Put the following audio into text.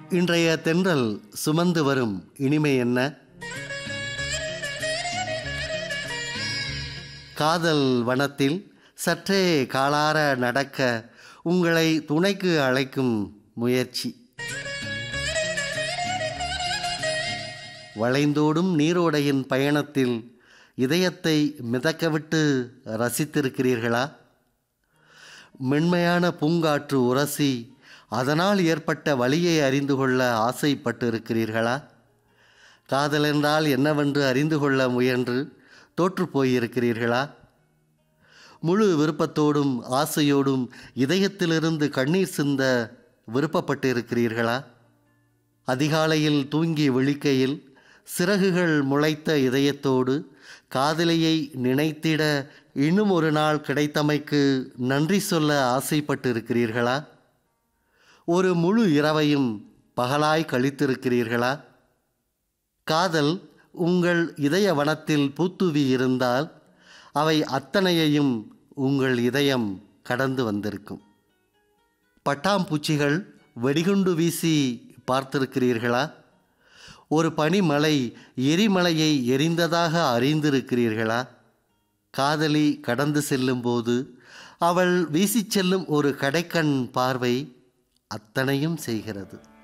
இன்றைய தென்றல் சுமந்து வரும் இனிமை என்ன? காதல் வனத்தில் சற்றே காலார நடக்க உங்களை துணைக்கு அழைக்கும் முயற்சி. வளைந்தோடும் நீரோடையின் பயணத்தில் இதயத்தை மிதக்கவிட்டு ரசித்திருக்கிறீர்களா? மென்மையான பூங்காற்று உரசி அதனால் ஏற்பட்ட வலியை அறிந்து கொள்ள ஆசைப்பட்டு இருக்கிறீர்களா? காதல் என்றால் என்னவென்று அறிந்து கொள்ள முயன்று தோற்று போயிருக்கிறீர்களா? முழு விருப்பத்தோடும் ஆசையோடும் இதயத்திலிருந்து கண்ணீர் சிந்த விருப்பப்பட்டு இருக்கிறீர்களா? அதிகாலையில் தூங்கி விழிக்கையில் சிறகுகள் முளைத்த இதயத்தோடு காதலியை நினைத்திட இன்னும் ஒரு நாள் கிடைத்தமைக்கு நன்றி சொல்ல ஆசைப்பட்டு இருக்கிறீர்களா? ஒரு முழு இரவையும் பகலாய் கழித்திருக்கிறீர்களா? காதல் உங்கள் இதய வனத்தில் பூத்துவி இருந்தால் அவை அத்தனையையும் உங்கள் இதயம் கடந்து வந்திருக்கும். பட்டாம்பூச்சிகள் வெடிகுண்டு வீசி பார்த்திருக்கிறீர்களா? ஒரு பனிமலை எரிமலையை எரிந்ததாக அறிந்திருக்கிறீர்களா? காதலி கடந்து செல்லும்போது அவள் வீசிச் செல்லும் ஒரு கடைக்கண் பார்வை அத்தனையும் செய்கிறது.